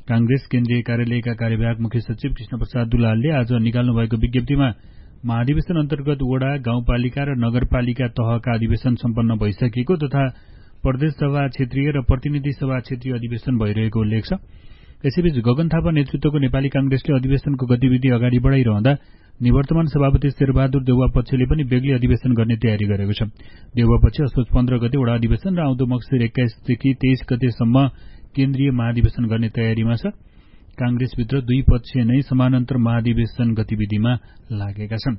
कांग्रेस केन्द्रीय कार्यालयका कार्यवाहक मुख्य सचिव कृष्णप्रसाद दुलालले आज निकाल्नुभएको विज्ञप्तिमा महाधिवेशन अन्तर्गत वडा, गाउँपालिका र नगरपालिका तहका अधिवेशन सम्पन्न भइसकेको तथा प्रदेश सभा क्षेत्रीय र प्रतिनिधि सभा क्षेत्रीय अधिवेशन भइरहेको उल्लेख छ। यसैबीच गगन थापा नेतृत्वको नेपाली कांग्रेसले अधिवेशनको गतिविधि अगाडि बढाइरहँदा निवर्तमान सभापति शेरबहादुर देउवापक्षले पनि बेग्लै अधिवेशन गर्ने तयारी गरेको छ। देउवापक्ष असोज 15 गते वडा अधिवेशन र आउँदो मक्सिर 21 देखि 23 गतेसम्म केन्द्रीय महाधिवेशन गर्ने तयारीमा छ। कांग्रेसभित्र दुई पक्ष नै समानान्तर महाधिवेशन गतिविधिमा लागेका छन्।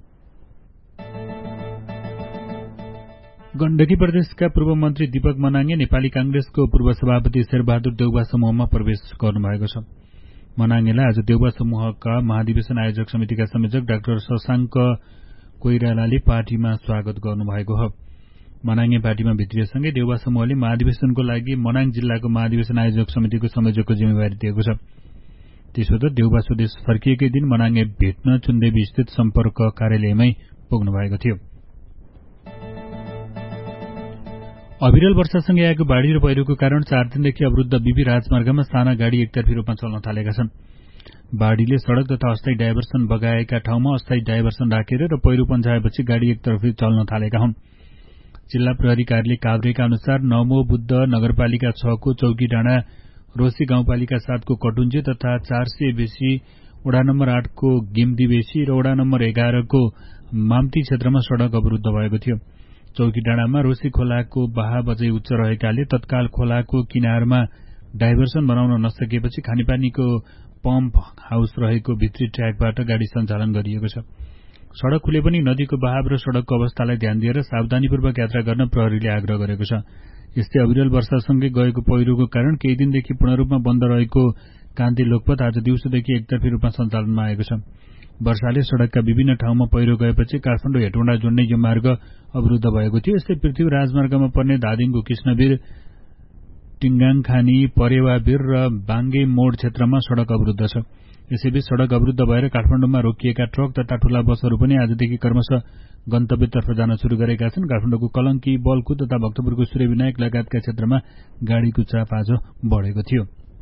गण्डकी प्रदेशका पूर्व मन्त्री दीपक मनाङे नेपाली कांग्रेसको पूर्व सभापति शेरबहादुर देउवा समूहमा प्रवेश गर्नुभएको छ। मनाङेलाई आज देउवा समूहका महाधिवेशन आयोजक समितिका संयोजक डाक्टर शशाङ्क कोइरालाले पार्टीमा स्वागत गर्नुभएको हो। मनाङे पार्टीमा भित्रिएसँगै देउवा समूहले महाधिवेशनको लागि मनाङ जिल्लाको महाधिवेशन आयोजक समितिको संयोजकको जिम्मेवारी दिएको छ। त्यसो त देउवा स्वदेश फर्किएकै दिन मनाङे भेट्न चुन्देवी स्थित सम्पर्क कार्यालयमै पुग्नु भएको थियो। अविरल वर्षासँगै आएको बाढ़ी र पहिरोको कारण 4 दिनदेखि अवरुद्ध बीबी राजमार्गमा साना गाड़ी एकतर्फी रूपमा चल्न थालेका छन्। बाढ़ीले सड़क तथा अस्थायी डाइभर्सन बगाएका ठाउँमा अस्थायी डाइभर्सन राखेर र पहिरो पन्झाएपछि गाड़ी एकतर्फी चल्न थालेका हुन्। जिल्ला प्रहरी कार्यालय काभ्रेका अनुसार नमो बुद्ध नगरपालिका 6 को चौकी डाँडा, रोसी गाउँपालिका 7 को कटुन्जे तथा 400 बेसी, वडा नम्बर 8 को गिम्दी बेसी र वडा नम्बर 11 को माम्ती क्षेत्रमा सड़क अवरुद्ध भएको थियो। चौकी डाँडामा रोसी खोलाको बहाव अझै उच्च रहेकाले तत्काल खोलाको किनारमा डाइभर्सन बनाउन नसकेपछि खानेपानीको पम्प हाउस रहेको भित्री ट्र्याकबाट गाड़ी सञ्चालन गरिएको छ। सड़क खुले पनि नदीको बहाव र सड़कको अवस्थालाई ध्यान दिएर सावधानीपूर्वक यात्रा गर्न प्रहरीले आग्रह गरेको छ। यस्तै अविरल वर्षासँगै गएको पहिरोको कारण केही दिनदेखि पूर्ण रूपमा बन्द रहेको कान्ति लोकपथ आज दिउँसोदेखि एकतर्फी रूपमा सञ्चालनमा आएको छ। वर्षाले सड़कका विभिन्न ठाउँमा पहिरो गएपछि काठमाडौँ हेटौँडा जोड्ने यो मार्ग अवरुद्ध भएको थियो। यस्तै पृथ्वी राजमार्गमा पर्ने धादिङको कृष्णवीर, टिङ्गाङखानी, परेवावीर र बाङ्गे मोड क्षेत्रमा सड़क अवरुद्ध छ। यसैबीच सड़क अवरुद्ध भएर काठमाडौँमा रोकिएका ट्रक तथा ठूला बसहरू पनि आजदेखि क्रमशः गन्तव्यतर्फ जान शुरू गरेका छन्। काठमाडौँको कलंकी, बल्कु तथा भक्तपुरको सूर्यविनायक लगायतका क्षेत्रमा गाड़ीको चाप आज बढ़ेको थियो।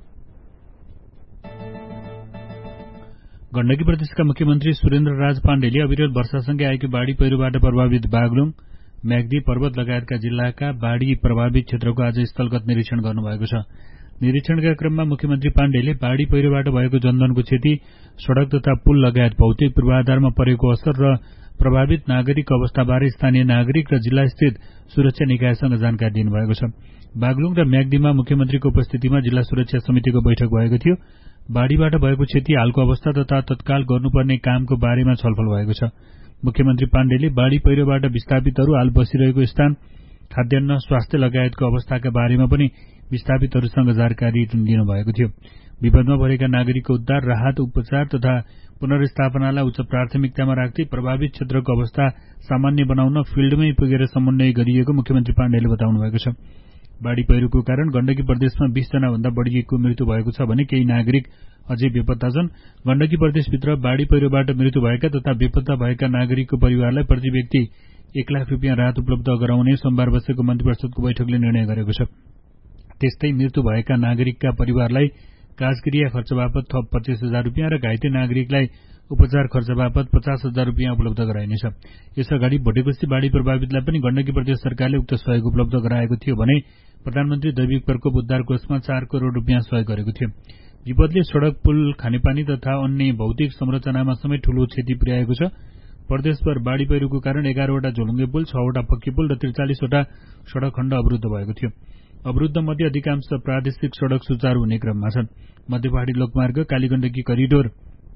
गण्डकी प्रदेशका मुख्यमन्त्री सुरेन्द्र राज पाण्डेले अविरल वर्षासँगै आएको बाढ़ी पहिरोबाट प्रभावित बागलुङ, म्याग्दी, पर्वत लगायतका जिल्लाका बाढ़ी प्रभावित क्षेत्रको आज स्थलगत निरीक्षण गर्नुभएको छ। निरीक्षणका क्रममा मुख्यमन्त्री पाण्डेले बाढ़ी पहिरोबाट भएको जनधनको क्षति, सड़क तथा पुल लगायत भौतिक पूर्वाधारमा परेको असर र प्रभावित नागरिक अवस्थाबारे स्थानीय नागरिक र जिल्लास्थित सुरक्षा निकायसँग जानकारी दिनुभएको छ। बागलुङ र म्याग्दीमा मुख्यमन्त्रीको उपस्थितिमा जिल्ला सुरक्षा समितिको बैठक भएको थियो। बाढ़ीबाट भएको क्षति, हालको अवस्था तथा तत्काल गर्नुपर्ने कामको बारेमा छलफल भएको छ। मुख्यमन्त्री पाण्डेले बाढ़ी पहिरोबाट विस्थापितहरू हाल बसिरहेको स्थान, खाद्यान्न, स्वास्थ्य लगायतको अवस्थाका बारेमा पनि विस्थापितहरूसँग जानकारी दिनुभएको थियो। विपदमा परेका नागरिकको उद्धार, राहत, उपचार तथा पुनर्स्थापनालाई उच्च प्राथमिकतामा राख्दै प्रभावित क्षेत्रको अवस्था सामान्य बनाउन फिल्डमै पुगेर समन्वय गरिएको मुख्यमन्त्री पाण्डेले बताउनु भएको छ। बाढ़ी पहिरोको कारण गण्डकी प्रदेशमा 20 जना भन्दा बढ़ीको मृत्यु भएको छ भने केही नागरिक अझै बेपत्ता छन्। गण्डकी प्रदेशभित्र बाढ़ी पहिरोबाट मृत्यु भएका तथा बेपत्ता भएका नागरिकको परिवारलाई प्रति व्यक्ति 1 लाख रुपियाँ राहत उपलब्ध गराउने सोमबार बसेको मन्त्रीपरिषदको बैठकले निर्णय गरेको छ। त्यस्तै मृत्यु भएका नागरिकका परिवारलाई काजक्रिया खर्च बापत थप 25,000 रुपियाँ र घाइते नागरिकलाई उपचार खर्च बापत 50,000 रुपियाँ उपलब्ध गराइनेछ। यसअगाडि भोटेकोशी बाढ़ी प्रभावितलाई पनि गण्डकी प्रदेश सरकारले उक्त सहयोग उपलब्ध गराएको थियो भने प्रधानमन्त्री दैविक प्रकोप उद्धार कोषमा 4 करोड़ रुपियाँ सहयोग गरेको थियो। विपदले सड़क, पुल, खानेपानी तथा अन्य भौतिक संरचनामा समेत ठूलो क्षति पुर्याएको छ। प्रदेशभर बाढ़ी पहिरोको कारण 11 वटा झोलुङ्गे पुल, 6 वटा पक्की पुल र 43 वटा सड़क खण्ड अवरुद्ध भएको थियो। अवरुद्ध मध्ये अधिकांश प्रादेशिक सड़क सुचारू हुने क्रममा छन्। मध्य पहाड़ी लोकमार्ग, कालीगण्डकी करिडोर,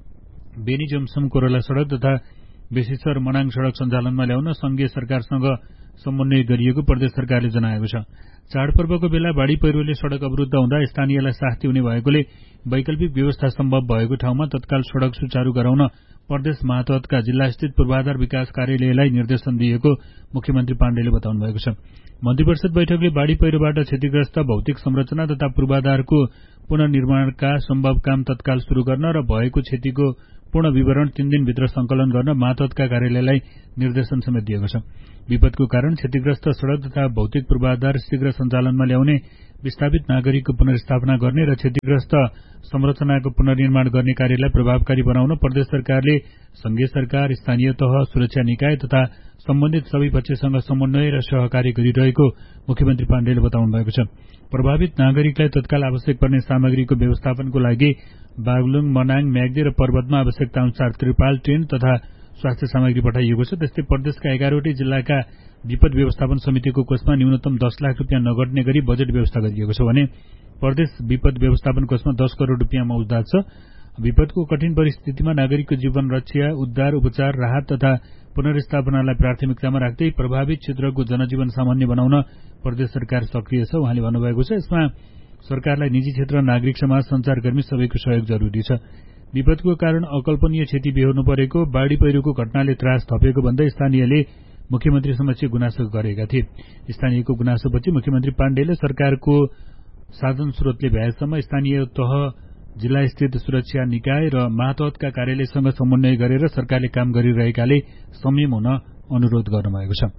बेनी जमसम कोरला सड़क तथा बेसीसर मनाङ सड़क सञ्चालनमा ल्याउन संघीय सरकारसँग समन्वय गरिएको प्रदेश सरकारले जनाएको छ। चाडपर्वको बेला बाढ़ी पहिरोले सड़क अवरुद्ध हुँदा स्थानीयलाई शास्ति हुने भएकोले वैकल्पिक व्यवस्था सम्भव भएको ठाउँमा तत्काल सड़क सुचारू गराउन प्रदेश मातहतका जिल्लास्थित पूर्वाधार विकास कार्यालयलाई निर्देशन दिएको मुख्यमन्त्री पाण्डेले बताउनु भएको छ। मन्त्रीपरिषद बैठकले बाढ़ी पहिरोबाट क्षतिग्रस्त भौतिक संरचना तथा पूर्वाधारको पुनर्निर्माणका सम्भव काम तत्काल शुरू गर्न र भएको क्षतिको पूर्ण विवरण 3 दिनभित्र संकलन गर्न मातहतका कार्यालयलाई निर्देशन समेत दिएको छ। विपदको कारण क्षतिग्रस्त सड़क तथा भौतिक पूर्वाधार शीघ्र सञ्चालनमा ल्याउने विस्थापित नागरिकको पुनर्स्थापना गर्ने र क्षतिग्रस्त संरचनाको पुनर्निर्माण गर्ने कार्यलाई प्रभावकारी बनाउन प्रदेश सरकारले संघीय सरकार, स्थानीय तह, सुरक्षा निकाय तथा सम्बन्धित सबै पक्षसँग समन्वय र सहकार्य गरिरहेको मुख्यमन्त्री पाण्डेले बताउनु भएको छ। प्रभावित नागरिकलाई तत्काल आवश्यक पर्ने सामग्रीको व्यवस्थापनको लागि बागलुङ, मनाङ, म्याग्दी र पर्वतमा आवश्यकता अनुसार त्रिपाल, टेन्ट तथा स्वास्थ्य सामग्री पठाइएको छ। त्यस्तै प्रदेशका 11वटै जिल्लाका विपद व्यवस्थापन समितिको कोषमा न्यूनतम 10 लाख रुपियाँ नगट्ने गरी बजेट व्यवस्था गरिएको छ भने प्रदेश विपद व्यवस्थापन कोषमा 10 करोड़ रुपियाँ मौजूदा छ। विपदको कठिन परिस्थितिमा नागरिकको जीवन रक्षा, उद्धार, उपचार, राहत तथा पुनर्स्थापनालाई प्राथमिकतामा राख्दै प्रभावित क्षेत्रको जनजीवन सामान्य बनाउन प्रदेश सरकार सक्रिय छ उहाँले भन्नुभएको छ। यसमा सरकारलाई निजी क्षेत्र, नागरिक समाज, सञ्चारकर्मी सबैको सहयोग जरुरी छ। विपदको कारण अकल्पनीय क्षति बेहोर्नु परेको बाढ़ी पहिरोको घटनाले त्रास थपेको भन्दै स्थानीयले मुख्यमन्त्री समक्ष गुनासो गरेका थिए। स्थानीयको गुनासोपछि मुख्यमन्त्री पाण्डेले सरकारको साधन स्रोतले भएसम्म स्थानीय तह, जिल्लास्थित सुरक्षा निकाय र मातहतका कार्यालयसँग समन्वय गरेर सरकारले काम गरिरहेकाले संयम हुन अनुरोध गर्नुभएको छ।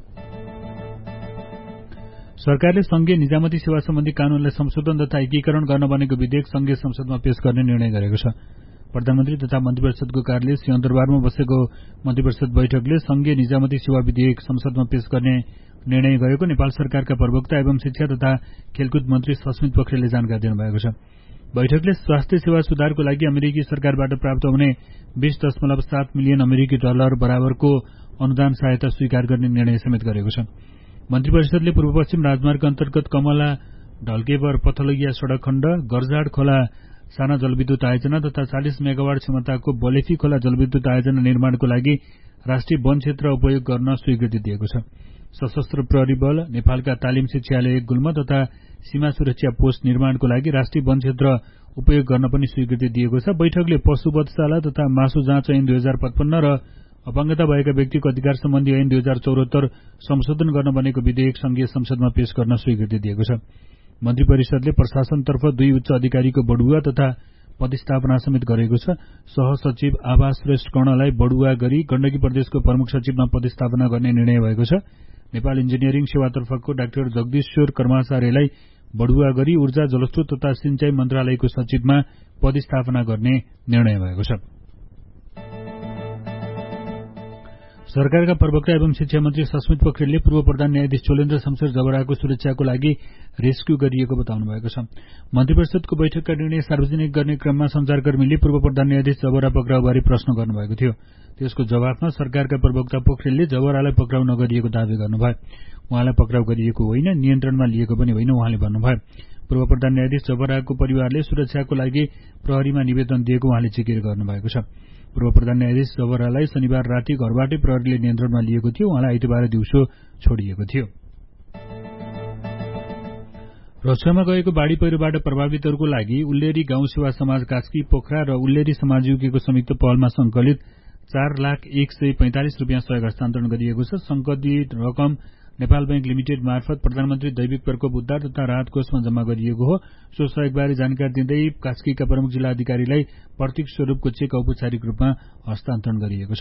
सरकारले संघीय निजामती सेवा सम्बन्धी कानूनलाई संशोधन तथा एकीकरण गर्न बनेको विधेयक संघीय संसदमा पेश गर्ने निर्णय गरेको छ। प्रधानमन्त्री तथा मन्त्रीपरिषदको कार्यालय सिंहदरबारमा बसेको मन्त्रीपरिषद बैठकले संघीय निजामती सेवा विधेयक संसदमा पेश गर्ने निर्णय गरेको नेपाल सरकारका प्रवक्ता एवं शिक्षा तथा खेलकुद मन्त्री सस्मित पोखरेलले जानकारी दिनुभएको छ। बैठकले स्वास्थ्य सेवा सुधारको लागि अमेरिकी सरकारबाट प्राप्त हुने 20.7 मिलियन अमेरिकी डलर बराबरको अनुदान सहायता स्वीकार गर्ने निर्णय समेत गरेको छ। मन्त्रीपरिषदले पूर्व पश्चिम राजमार्ग अन्तर्गत कमला ढल्केवर पथलैया सड़क खण्ड, गर्जाड खोला साना जलविद्युत आयोजना तथा 40 मेगावाट क्षमताको बलेफी खोला जलविद्युत आयोजना निर्माणको लागि राष्ट्रिय वन क्षेत्र उपयोग गर्न स्वीकृति दिएको छ। सशस्त्र प्रहरी बल, नेपालका तालिम शिक्षालय गुल्म तथा सीमा सुरक्षा पोस्ट निर्माणको लागि राष्ट्रिय वन क्षेत्र उपयोग गर्न पनि स्वीकृति दिएको छ। बैठकले पशु वधशाला तथा मासु जाँच ऐन 2055 र अपाङ्गता भएका व्यक्तिको अधिकार सम्बन्धी ऐन 2074 संशोधन गर्न बनेको विधेयक संघीय संसदमा पेश गर्न स्वीकृति दिएको छ। मन्त्री परिषदले प्रशासनतर्फ 2 उच्च अधिकारीको बढुवा तथा पदस्थापना समेत गरेको छ। सहसचिव आभा श्रेष्ठ कर्णलाई बढुवा गरी गण्डकी प्रदेशको प्रमुख सचिवमा पदस्थापना गर्ने निर्णय भएको छ। नेपाल इन्जिनियरिङ सेवातर्फको डाक्टर जगदीश्वर कर्माचार्यलाई बढुवा गरी ऊर्जा, जलस्रोत तथा सिंचाई मन्त्रालयको सचिवमा पदस्थापना गर्ने निर्णय भएको छ। सरकारका प्रवक्ता एवं शिक्षा मन्त्री सस्मित पोखरेलले पूर्व प्रधान न्यायाधीश चोलेन्द्र शमशेर जबराको सुरक्षाको लागि रेस्क्यू गरिएको बताउनु भएको छ। मन्त्रीपरिषदको बैठकका निर्णय सार्वजनिक गर्ने क्रममा सञ्चारकर्मीले पूर्व प्रधान न्यायाधीश जबरा पक्राउबारे प्रश्न गर्नुभएको थियो। त्यसको जवाफमा सरकारका प्रवक्ता पोखरेलले जबरालाई पक्राउ नगरिएको दावी गर्नुभयो। उहाँलाई पक्राउ गरिएको होइन, नियन्त्रणमा लिएको पनि होइन उहाँले भन्नुभयो। पूर्व प्रधान न्यायाधीश जबराको परिवारले सुरक्षाको लागि प्रहरीमा निवेदन दिएको उहाँले जिकिर गर्नुभएको छ। पूर्व प्रधान न्यायाधीश जबरालाई शनिबार राति घरबाटै प्रहरीले नियन्त्रणमा लिएको थियो। उहाँलाई आइतबार दिउँसो छोडिएको थियो। रसुवामा गएको बाढ़ी पहिरोबाट प्रभावितहरूको लागि उल्लेरी गाउँ सेवा समाज कास्की, पोखरा र उल्लेरी समाजयुगीको संयुक्त पहलमा संकलित 4,01,45 रुपियाँ सहयोग हस्तान्तरण गरिएको छ। संकलित रकम नेपाल बैंक लिमिटेड मार्फत प्रधानमन्त्री दैविक प्रकोप उद्धार तथा राहत कोषमा जम्मा गरिएको हो। सो सहयोगबारे जानकारी दिँदै कास्कीका प्रमुख जिल्लाधिकारीलाई प्रतीक स्वरूपको चेक औपचारिक रूपमा हस्तान्तरण गरिएको छ।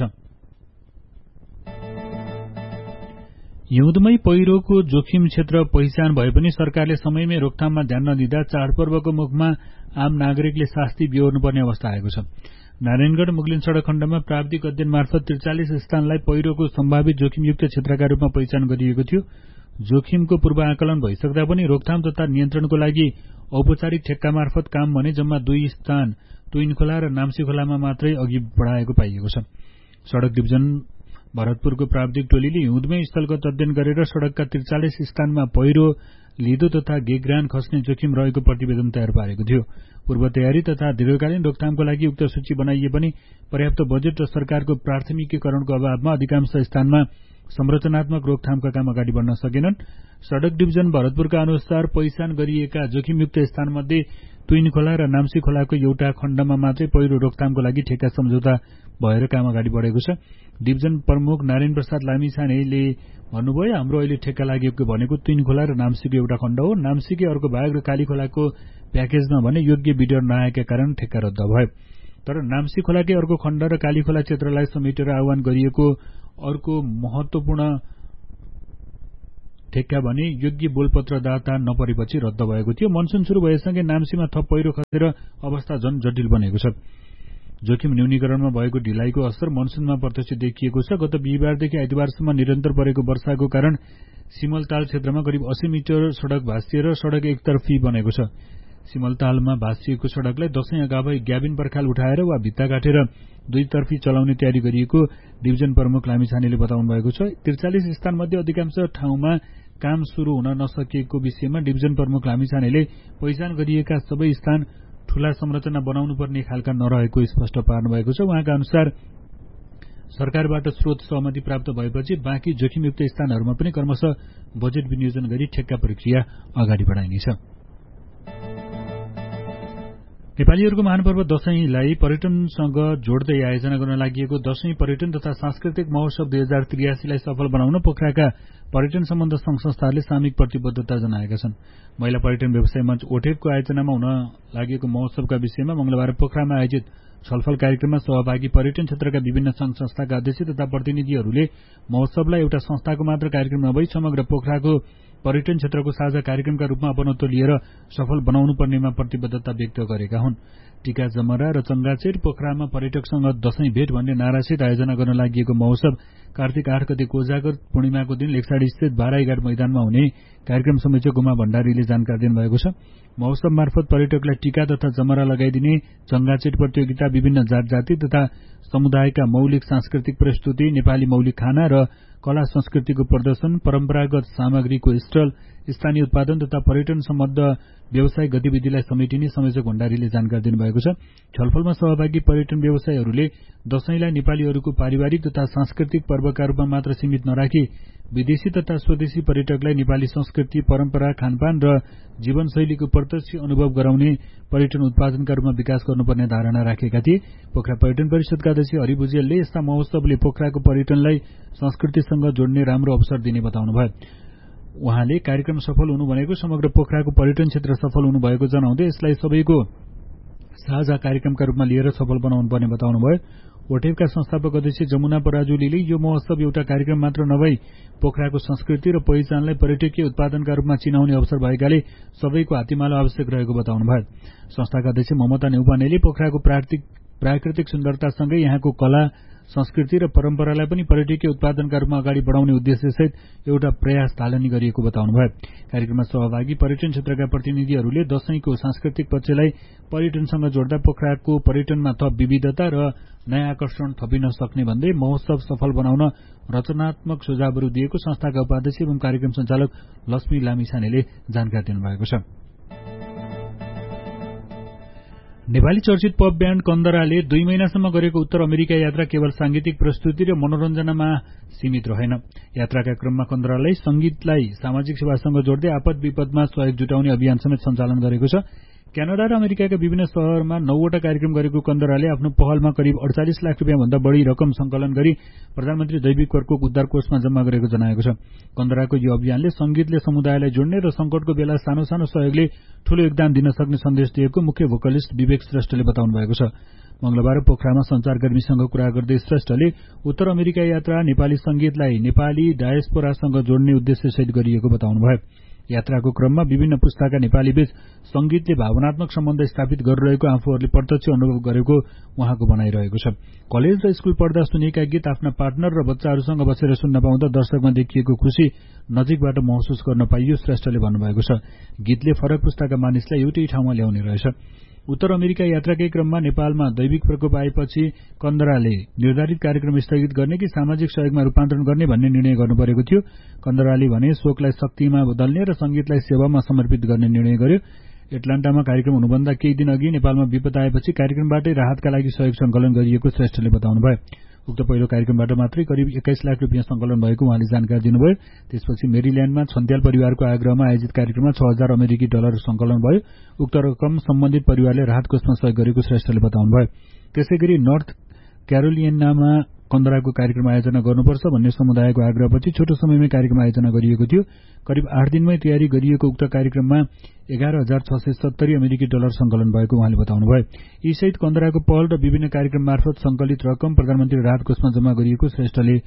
हिउँदमै पहिरोको जोखिम क्षेत्र पहिचान भए पनि सरकारले समयमै रोकथाममा ध्यान नदिँदा चाडपर्वको मुखमा आम नागरिकले शास्ति बिहोर्नुपर्ने अवस्था आएको छ। नारायणगढ़ मुगलिन सड़क खण्डमा प्राविधिक अध्ययन मार्फत 43 स्थानलाई पहिरोको सम्भावित जोखिमयुक्त क्षेत्रका रूपमा पहिचान गरिएको थियो। जोखिमको पूर्व आकलन भइसक्दा पनि रोकथाम तथा नियन्त्रणको लागि औपचारिक ठेक्का मार्फत काम भने जम्मा 2 स्थान तुइनखोला र नाम्सीखोलामा मात्रै अघि बढाएको पाइएको छ। सड़क डिभिजन भरतपुरको प्राविधिक टोलीले हिउँदमै स्थलगत अध्ययन गरेर सड़कका 43 स्थानमा पहिरो, लिदो तथा गेग्रान खस्ने जोखिम रहेको प्रतिवेदन तयार पारेको थियो। पूर्व तयारी तथा दीर्घकालीन रोकथामको लागि उक्त सूची बनाइए पनि पर्याप्त बजेट र सरकारको प्राथमिकीकरणको अभावमा अधिकांश स्थानमा संरचनात्मक रोकथामका काम अगाडि बढ्न सकेनन्। सड़क डिभिजन भरतपुरका अनुसार पहिचान गरिएका जोखिमयुक्त स्थानमध्ये तुइनखोला र नाम्सीखोलाको एउटा खण्डमा मात्रै पहिरो रोकथामको लागि ठेक्का सम्झौता भएर काम अगाडि बढेको छ। डिभिजन प्रमुख नारायण प्रसाद लामिछानेले भन्नुभयो, हाम्रो अहिले ठेक्का लागेको भनेको तुइनखोला र नाम्सीको एउटा खण्ड हो। नाम्सीकै अर्को भाग र कालीखोलाको प्याकेजमा भने योग्य बिडर नआएका कारण ठेक्का रद्द भयो। तर नाम्सीखोलाकै अर्को खण्ड र कालीखोला क्षेत्रलाई समेटेर आह्वान गरिएको अर्को महत्वपूर्ण ठेक्का भने योग्य बोलपत्रदाता नपरेपछि रद्द भएको थियो। मनसुन सुरु भएसँगै नाम्चीमा थप पहिरो खसेर अवस्था झन जटिल बनेको छ। जोखिम न्यूनीकरणमा भएको ढिलाइको असर मनसुनमा प्रत्यक्ष देखिएको छ। गत बिहीबारदेखि आइतबारसम्म निरन्तर परेको वर्षाको कारण सिमलताल क्षेत्रमा करिब 80 मिटर सड़क भाँसिएर सड़क एकतर्फी बनेको छ। सिमलतालमा भाँसिएको सड़कलाई दशैं अगावै ग्याबिन पर्खाल उठाएर वा भित्ता काटेर दुईतर्फी चलाउने तयारी गरिएको डिभिजन प्रमुख लामिछानेले बताउनु भएको छ। 43 स्थानमध्ये अधिकांश ठाउँमा काम शुरू हुन नसकेको विषयमा डिभिजन प्रमुख लामिछानेले पहिचान गरिएका सबै स्थान ठूला संरचना बनाउनु पर्ने खालका नरहेको स्पष्ट पार्नु भएको छ। उहाँका अनुसार सरकारबाट स्रोत सहमति प्राप्त भएपछि बाँकी जोखिमयुक्त स्थानहरूमा पनि क्रमशः बजेट विनियोजन गरी ठेक्का प्रक्रिया अगाडि बढाइनेछ। नेपालीहरूको महापर्व दशैंलाई पर्यटनसँग जोड्दै आयोजना गर्न लागि दशैं पर्यटन तथा सांस्कृतिक महोत्सव 2083 लाई सफल बनाउन पोखराका पर्यटन सम्बन्ध संघ संस्थाहरूले सामूहिक प्रतिबद्धता जनाएका छन्। महिला पर्यटन व्यवसाय मञ्च ओठेपको आयोजनामा हुन लागेको महोत्सवका विषयमा मंगलबार पोखरामा आयोजित छलफल कार्यक्रममा सहभागी पर्यटन क्षेत्रका विभिन्न संघ संस्थाका अध्यक्ष तथा प्रतिनिधिहरूले महोत्सवलाई एउटा संस्थाको मात्र कार्यक्रम नभई समग्र पोखराको पर्यटन क्षेत्रको साझा कार्यक्रमका रूपमा अपनत्व लिएर सफल बनाउनु पर्नेमा प्रतिबद्धता व्यक्त गरेका हुन्। टीका जमरा र चंगाचेर पोखरामा पर्यटकसँग दशैं भेट भन्ने नारासहित आयोजना गर्न लागि महोत्सव कार्तिक 8 गते कोजागर पूर्णिमाको दिन लेकसाडी स्थित बाराईघाट मैदानमा हुने कार्यक्रम समीक्षक उमा भण्डारीले जानकारी दिनुभएको छ। महोत्सव मार्फत पर्यटकलाई टीका तथा जमरा लगाइदिने चंगाचेट प्रतियोगिता, विभिन्न जात जाति तथा समुदायका मौलिक सांस्कृतिक प्रस्तुति, नेपाली मौलिक खाना र कला संस्कृतिको प्रदर्शन, परम्परागत सामग्रीको स्टल, स्थानीय उत्पादन तथा पर्यटन सम्बद्ध व्यवसाय गतिविधिलाई समेटिने संयोजक भण्डारीले जानकारी दिनुभएको छ। छलफलमा सहभागी पर्यटन व्यवसायीहरूले दशैंलाई नेपालीहरूको पारिवारिक तथा सांस्कृतिक पर्वका रूपमा मात्र सीमित नराखी विदेशी तथा स्वदेशी पर्यटकलाई नेपाली संस्कृति, परम्परा, खानपान र जीवनशैलीको प्रत्यक्ष अनुभव गराउने पर्यटन उत्पादनका रूपमा विकास गर्नुपर्ने धारणा राखेका थिए। पोखरा पर्यटन परिषदका अध्यक्ष हरि भुजेलले यस्ता महोत्सवले पोखराको पर्यटनलाई संस्कृतिसँग जोड्ने राम्रो अवसर दिने बताउनुभयो। उहाँले कार्यक्रम सफल हुनु भनेको समग्र पोखराको पर्यटन क्षेत्र सफल हुनु भएको जनाउँदै यसलाई सबैको साझा कार्यक्रमका रूपमा लिएर सफल बनाउनु पर्ने बताउनुभयो। ओठेपका संस्थापक अध्यक्ष जमुना पराजुलीले यो महोत्सव एउटा कार्यक्रम मात्र नभई पोखराको संस्कृति र पहिचानलाई पर्यटकीय उत्पादनका रूपमा चिनाउने अवसर भएकाले सबैको हात्तीमालो आवश्यक रहेको बताउनुभयो। संस्थाका अध्यक्ष ममता नेउपानेले पोखराको प्राकृतिक सुन्दरतासँगै यहाँको कला, संस्कृति र परम्परालाई पनि पर्यटकीय उत्पादनका रूपमा अगाडि बढाउने उद्देश्यसहित एउटा प्रयास थालनी गरिएको बताउनुभयो। कार्यक्रममा सहभागी पर्यटन क्षेत्रका प्रतिनिधिहरूले दशैंको सांस्कृतिक पक्षलाई पर्यटनसँग जोड्दा पोखराको पर्यटनमा थप विविधता र नयाँ आकर्षण थपिन सक्ने भन्दै महोत्सव सफल बनाउन रचनात्मक सुझावहरू दिएको संस्थाका उपाध्यक्ष एवं कार्यक्रम सञ्चालक लक्ष्मी लामिछानेले जानकारी दिनुभएको छ। नेपाली चर्चित पप ब्याण्ड कन्दराले 2 महिनासम्म गरेको उत्तर अमेरिका यात्रा केवल सांगीतिक प्रस्तुति र मनोरञ्जनमा सीमित रहेन। यात्राका क्रममा कन्दरालाई संगीतलाई सामाजिक सेवासँग जोड्दै आपद विपदमा सहयोग जुटाउने अभियान समेत सञ्चालन गरेको छ। क्यानाडा र अमेरिकाका विभिन्न शहरमा 9वटा कार्यक्रम गरेको कन्दराले आफ्नो पहलमा करिब 48 लाख रुपियाँ भन्दा बढी रकम संकलन गरी प्रधानमन्त्री दैविक प्रकोप उद्धार कोषमा जम्मा गरेको जनाएको छ। कन्दराको यो अभियानले संगीतले समुदायलाई जोड्ने र संकटको बेला सानो सानो सहयोगले ठूलो योगदान दिन सक्ने सन्देश दिएको मुख्य भोकलिस्ट विवेक श्रेष्ठले बताउनु भएको छ। मंगलबार पोखरामा संचारकर्मीसँग कुरा गर्दै श्रेष्ठले उत्तर अमेरिका यात्रा नेपाली संगीतलाई नेपाली डायस्पोरासँग जोड्ने उद्देश्यसहित गरिएको बताउनुभयो। यात्राको क्रममा विभिन्न पुस्ताका नेपालीबीच संगीतले भावनात्मक सम्बन्ध स्थापित गरिरहेको आफूहरूले प्रत्यक्ष अनुभव गरेको उहाँको भनाइरहेको छ। कलेज र स्कूल पढ्दा सुनेका गीत आफ्ना पार्टनर र बच्चाहरूसँग बसेर सुन्न पाउँदा दर्शकमा देखिएको खुशी नजिकबाट महसुस गर्न पाइयो श्रेष्ठले भन्नुभएको छ। गीतले फरक पुस्ताका मानिसलाई एउटै ठाउँमा ल्याउने रहेछ। उत्तर अमेरिका यात्राकै क्रममा नेपालमा दैविक प्रकोप आएपछि कन्दराले निर्धारित कार्यक्रम स्थगित गर्ने कि सामाजिक सहयोगमा रूपान्तरण गर्ने भन्ने निर्णय गर्नुपरेको थियो। कन्दराले भने शोकलाई शक्तिमा बदल्ने र संगीतलाई सेवामा समर्पित गर्ने निर्णय गर्यो। एटलान्टामा कार्यक्रम हुनुभन्दा केही दिन अघि नेपालमा विपद आएपछि कार्यक्रमबाटै राहतका लागि सहयोग संकलन गरिएको श्रेष्ठले बताउनुभयो। उक्त पहिलो कार्यक्रमबाट मात्रै करिब 21 लाख रुपियाँ संकलन भएको उहाँले जानकारी दिनुभयो। त्यसपछि मेरील्याण्डमा छन्त्याल परिवारको आग्रहमा आयोजित कार्यक्रममा 6000 अमेरिकी डलर संकलन भयो। उक्त रकम सम्बन्धित परिवारले राहत कोषमा सहयोग गरेको श्रेष्ठले बताउनुभयो। त्यसैगरी नर्थ क्यारोलिनामा कन्दराको कार्यक्रम आयोजना गर्नुपर्छ भन्ने समुदायको आग्रहपछि छोटो समयमै कार्यक्रम आयोजना गरिएको थियो। करिब 8 दिनमै तयारी गरिएको उक्त कार्यक्रममा 11,670 अमेरिकी डलर संकलन भएको उहाँले बताउनुभयो। यी सहित कन्दराको पहल र विभिन्न कार्यक्रम मार्फत संकलित रकम प्रधानमन्त्री राहत कोषमा जम्मा गरिएको श्रेष्ठले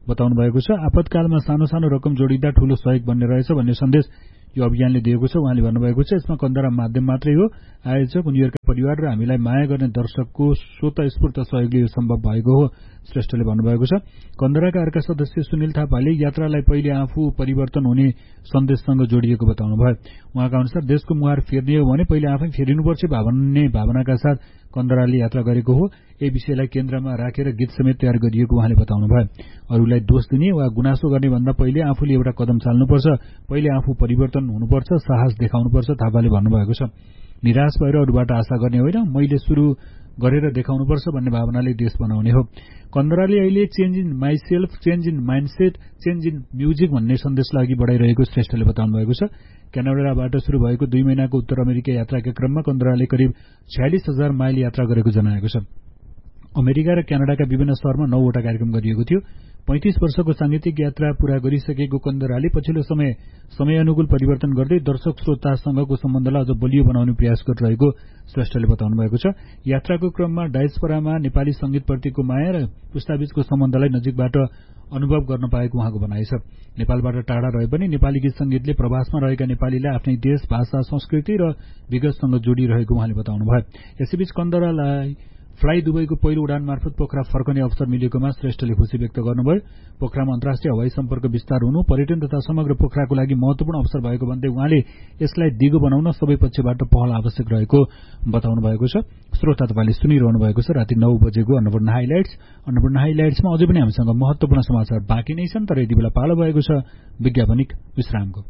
बताउनु भएको छ। आपतकालमा सानो सानो रकम जोडिँदा ठूलो सहयोग बन्ने रहेछ भन्ने सन्देश यो अभियानले दिएको छ। उहाँले भन्नुभएको छ, यसमा कन्दरा माध्यम मात्रै हो, आयोजक, उनीहरूका परिवार र हामीलाई माया गर्ने दर्शकको स्वतस्फूर्त सहयोगले यो सम्भव भएको हो, श्रेष्ठले भन्नुभएको छ। कन्दराका अर्का सदस्य सुनिल थापाले यात्रालाई पहिले आफू परिवर्तन हुने सन्देशसँग जोडिएको बताउनुभयो। उहाँका अनुसार देशको मुहार फेर्ने हो भने पहिले आफै फेरिनुपर्छ भन्ने भावनाका साथ कन्दराले यात्रा गरेको हो। यही विषयलाई केन्द्रमा राखेर गीत समेत तयार गरिएको उहाँले बताउनुभयो। अरूलाई दोष दिने वा गुनासो गर्ने भन्दा पहिले आफूले एउटा कदम चाल्नुपर्छ, पहिले आफू परिवर्तन हुनुपर्छ, साहस देखाउनुपर्छ, थापाले भन्नुभएको छ। निराश भएर अरूबाट आशा गर्ने होइन, मैले सुरु गरेर देखाउनुपर्छ भन्ने भावनाले देश बनाउने हो। कन्दराले अहिले change in myself, change in mindset, change in music भन्ने सन्देशलाई अघि बढाइरहेको श्रेष्ठले बताउनु भएको छ। क्यानाडाबाट शुरू भएको 2 महिनाको उत्तर अमेरिका यात्राका क्रममा कन्दराले करिब 46,000 माइल यात्रा गरेको जनाएको छ। अमेरिका र क्यानाडाका विभिन्न शहरमा 9वटा कार्यक्रम गरिएको थियो। 35 वर्षको सांगीतिक यात्रा पूरा गरिसकेको कन्दराले पछिल्लो समय अनुकूल परिवर्तन गर्दै दर्शक श्रोतासँगको सम्बन्धलाई अझ बलियो बनाउने प्रयास गरिरहेको श्रेष्ठले बताउनु भएको छ। यात्राको क्रममा डायस्पोरामा नेपाली संगीतप्रतिको माया र पुस्ताबीचको सम्बन्धलाई नजिकबाट अनुभव गर्न पाएको उहाँको भनाइ छ। नेपालबाट टाढा रहे पनि नेपाली गीत संगीतले प्रवासमा रहेका नेपालीलाई आफ्नै देश, भाषा, संस्कृति र विगतसँग जोडिरहेको उहाँले बताउनुभयो। यसैबीच कन्दरालाई फ्लाइ दुबईको पहिलो उडान मार्फत पोखरा फर्कने अवसर मिलेकोमा श्रेष्ठले खुशी व्यक्त गर्नुभयो। पोखरामा अन्तर्राष्ट्रिय हवाई सम्पर्क विस्तार हुनु पर्यटन तथा समग्र पोखराको लागि महत्वपूर्ण अवसर भएको भन्दै उहाँले यसलाई दिगो बनाउन सबै पक्षबाट पहल आवश्यक रहेको बताउनु भएको छ। श्रोता तपाईले सुनिरहनु भएको छ राति 9 बजेको अन्नपूर्ण हाइलाइट्स। अन्नपूर्ण हाइलाइट्समा अझै पनि हामीसँग महत्वपूर्ण समाचार बाँकी नै छन्, तर यति बेला पालो भएको छ विज्ञापनिक विश्रामको।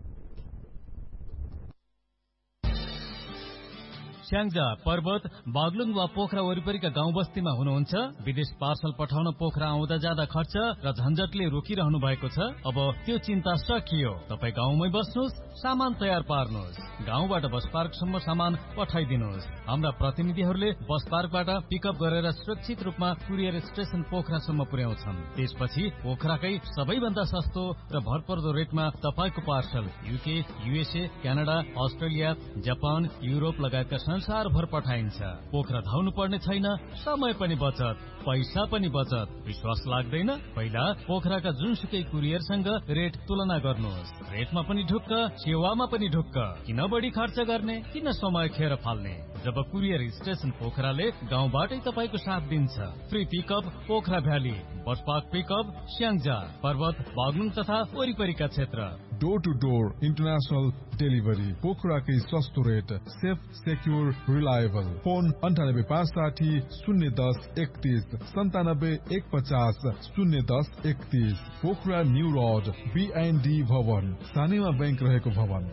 स्याङ्जा, पर्वत, बागलुङ वा पोखरा वरिपरिका गाउँ बस्तीमा हुनुहुन्छ? विदेश पार्सल पठाउन पोखरा आउँदा जाँदा खर्च र झन्झटले रोकिरहनु भएको छ? अब त्यो चिन्ता सकियो। तपाई गाउँमै बस्नुहोस्, सामान तयार पार्नुहोस्, गाउँबाट बस पार्कसम्म सामान पठाइदिनुहोस्। हाम्रा प्रतिनिधिहरूले बस पार्कबाट पिकअप गरेर सुरक्षित रूपमा कुरियर स्टेशन पोखरासम्म पुर्याउँछन्। त्यसपछि पोखराकै सबैभन्दा सस्तो र भरपर्दो रेटमा तपाईको parcel UK, USA, Canada, Australia, Japan, Europe लगायतका संसारभर पठाइन्छ। पोखरा धाउनु पर्ने छैन, समय पनि बचत, पैसा पनि बचत। विश्वास लाग्दैन? पहिला पोखराका जुनसुकै कुरियरसँग रेट तुलना गर्नुहोस्। रेटमा पनि ढुक्क, सेवामा पनि ढुक्क। किन बढी खर्च गर्ने, किन समय खेर फाल्ने? जब कुरियर स्टेशन पोखराले गाउँबाटै तपाईको साथ दिन्छ। Free pickup Pokhara valley, bus park pickup Syangja, पर्वत, बागलुङ तथा वरिपरिका क्षेत्र। Door two door international delivery, पोखराकै सस्तो rate, safe, secure, reliable. Phone 9856 010 31 97 150 010 31। Pokhara new road, BND भवन, सानेमा बैंक रहेको भवन।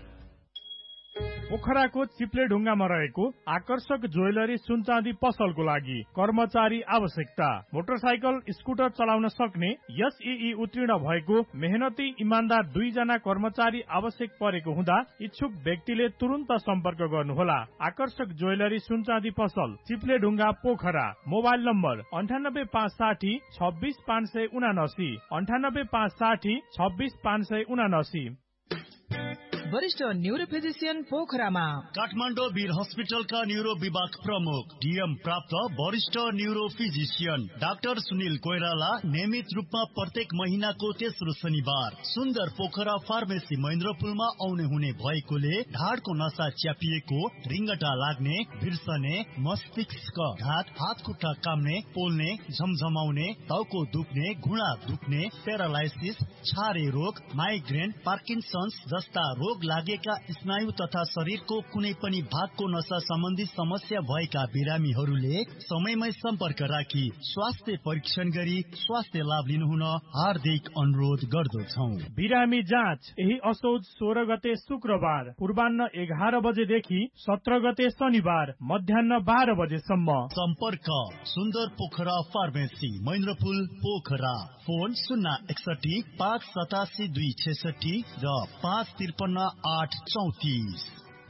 पोखराको चिप्ले ढुङ्गामा रहेको आकर्षक ज्वेलरी सुनचाँदी पसलको लागि कर्मचारी आवश्यकता। मोटरसाइकल, स्कुटर चलाउन सक्ने SEE उत्तीर्ण भएको मेहनती इमान्दार 2 जना कर्मचारी आवश्यक परेको हुँदा इच्छुक व्यक्तिले तुरुन्त सम्पर्क गर्नुहोला। आकर्षक ज्वेलरी सुनचाँदी पसल, चिप्ले ढुङ्गा, पोखरा। Mobile number 98560 26579, 98560 26579। वरिष्ठ न्यूरो फिजिशियन पोखरामा काठमाडौँ वीर हस्पिटलका न्यूरो विभाग प्रमुख DM प्राप्त वरिष्ठ neuro physician doctor Sunil Koirala नियमित रूपमा प्रत्येक महिनाको तेस्रो शनिबार सुन्दर पोखरा फार्मेसी महेन्द्रपुलमा आउने हुने भएकोले ढाडको नसा च्यापिएको, रिङ्गटा लाग्ने, बिर्सने, मस्तिष्क घात, हात खुट्टा काम्ने, पोल्ने, झमझमाउने, टाउको दुख्ने, घुँडा दुख्ने, प्यारालाइसिस, छारे रोग, माइग्रेन, पार्किन्सन्स जस्ता रोग लागेका स्नायु तथा शरीरको कुनै पनि भागको नसा सम्बन्धी समस्या भएका बिरामीहरूले समयमै सम्पर्क राखी स्वास्थ्य परीक्षण गरी स्वास्थ्य लाभ लिनुहुन हार्दिक अनुरोध गर्दछौं। बिरामी जाँच यही असोज 16 गते शुक्रबार पूर्वाह्न 11 बजेदेखि 17 गते शनिबार मध्याह्न 12 बजेसम्म। सम्पर्क सुन्दर पोखरा फार्मेसी महेन्द्रपुल पोखरा। फोन 061 587 266 र 553 834।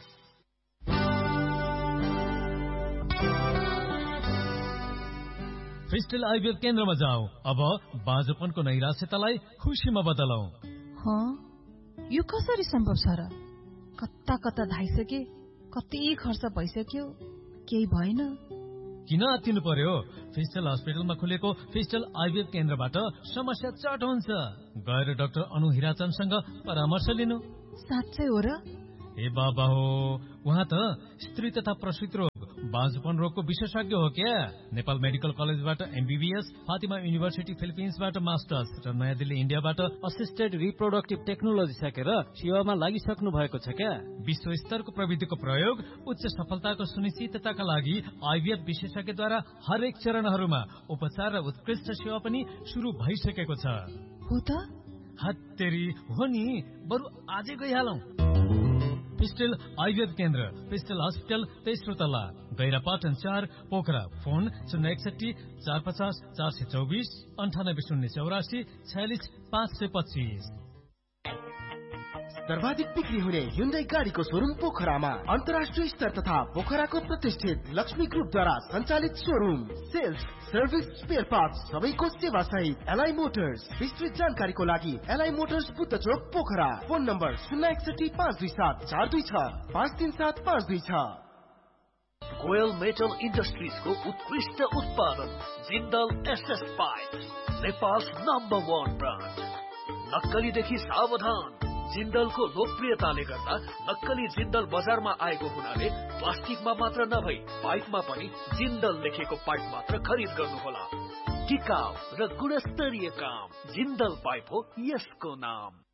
फ्रिस्टेल आयुर्वेद केन्द्रमा जाऊ। अब बाँझोपनको नैराश्यतालाई खुसीमा बदलौ। यो कसरी सम्भव छ र? कता कता धाइसके, कति खर्च भइसक्यो, केही भएन। किन आत्तिनु पर्यो? फिस्टल हस्पिटलमा खुलेको फिस्टल आइभीएफ केन्द्रबाट समस्या चट हुन्छ। गएर डाक्टर अनु हिराचन्दसँग परामर्श लिनु। साँच्चै हो र? ए बाबा हो, उहाँ त स्त्री तथा प्रसूति रोग बाँझपन रोगको विशेषज्ञ हो क्या। नेपाल मेडिकल कलेजबाट एमबीबीएस, फातिमा युनिभर्सिटी फिलिपिन्सबाट मास्टर्स र नयाँ दिल्ली इन्डियाबाट असिस्टेड रिप्रोडक्टिभ टेक्नोलोजी सकेर सेवामा लागिसक्नु भएको छ क्या। विश्व स्तरको प्रविधिको प्रयोग उच्च सफलताको सुनिश्चितताका लागि आइभीएफ विशेषज्ञद्वारा हरेक चरणहरूमा उपचार र उत्कृष्ट सेवा पनि शुरू भइसकेको छ। हो त? हत्तेरी हो नि, बरु आजै गइहालौं। फिस्टल आइभीएफ केन्द्र, फिस्टल हस्पिटल, तेस्रो तला, गैरापाटन 4, पोखरा। फोन 061 450 424 98 084 46 525। सर्वाधिक बिक्री हुने Hyundai गाडीको शोरूम पोखरामा, अन्तर्राष्ट्रिय स्तर तथा पोखराको प्रतिष्ठित लक्ष्मी ग्रुपद्वारा सञ्चालित showroom. Sales, service, spare parts सबैको सेवा सहित एलआई मोटर्स। विस्तृत जानकारीको लागि एलआई मोटर्स बुद्ध चोक Pokhara. Phone number 061 527 426 537 526। Goyal metal इन्डस्ट्रिजको उत्कृष्ट उत्पादन Jindal SS pipe, Nepal number 1 brand. नक्कलीदेखि सावधान। जिन्दलको लोकप्रियताले गर्दा नक्कली जिन्दल बजारमा आएको हुनाले प्लास्टिकमा मात्र नभई पाइपमा पनि जिन्दल लेखेको पाइप मात्र खरिद गर्नुहोला। टिकाउ र गुणस्तरीय काम, जिन्दल पाइप हो यसको नाम।